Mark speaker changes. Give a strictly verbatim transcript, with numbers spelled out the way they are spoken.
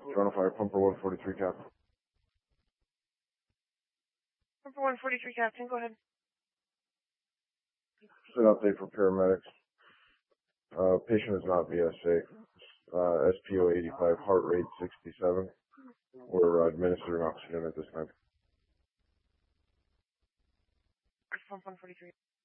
Speaker 1: Toronto Fire, Pumper one forty-three, Captain.
Speaker 2: Pumper one forty-three, Captain, go ahead.
Speaker 1: Just an update for paramedics. Uh, patient is not V S A. Uh, S P O eighty-five, heart rate sixty-seven. We're uh, administering oxygen at this time.
Speaker 2: Pump one forty-three.